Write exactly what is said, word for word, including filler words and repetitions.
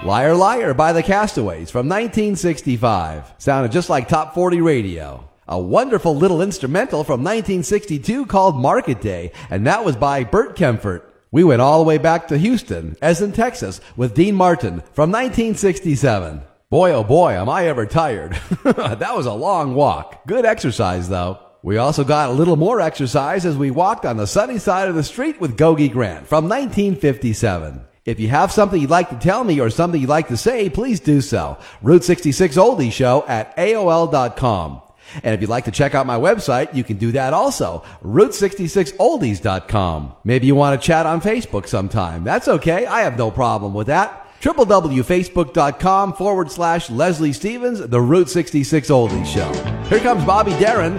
Liar Liar by the Castaways from nineteen sixty-five. Sounded just like Top forty radio. A wonderful little instrumental from nineteen sixty-two called Market Day, and that was by Bert Kempfert. We went all the way back to Houston, as in Texas, with Dean Martin from nineteen sixty-seven. Boy, oh boy, am I ever tired. That was a long walk. Good exercise, though. We also got a little more exercise as we walked on the sunny side of the street with Gogi Grant from nineteen fifty-seven. If you have something you'd like to tell me or something you'd like to say, please do so. Route sixty-six Oldies Show at A O L dot com. And if you'd like to check out my website, you can do that also, route sixty-six oldies dot com. Maybe you want to chat on Facebook sometime. That's okay. I have no problem with that. www.facebook.com forward slash Leslie Stevens, the Route sixty-six Oldies Show. Here comes Bobby Darin